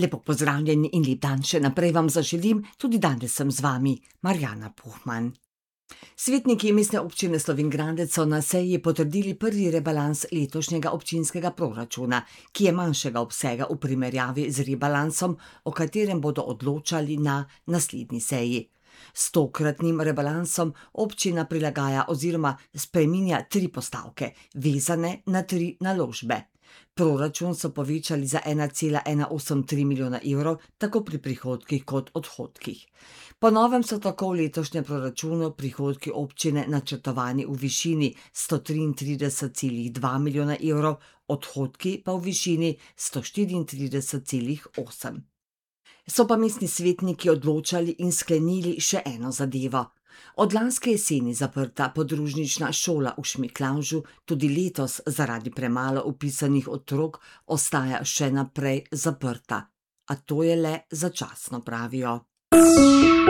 Lepo pozdravljeni in lep dan še naprej vam zaželim, tudi danes sem z vami, Marjana Puhman. Svetniki Mestne občine Slovenj Gradec so na seji potrdili prvi rebalans letošnjega občinskega proračuna, ki je manjšega obsega v primerjavi z rebalansom, o katerem bodo odločali na naslednji seji. S tokratnim rebalansom občina prilagaja oziroma spreminja 3 postavke, vezane na 3 naložbe. Proračun so povečali za 1,183 milijona evrov, tako pri prihodkih kot odhodkih. Po novem so tako v letošnjem proračunu prihodki občine načrtovani v višini 133,2 milijona evrov, odhodki pa v višini 134,8. So pa mestni svetniki odločali in sklenili še eno zadevo. Od lanske jeseni zaprta podružnična šola v Šmitlavžu tudi letos zaradi premalo vpisanih otrok ostaja še naprej zaprta. A to je le začasno, pravijo.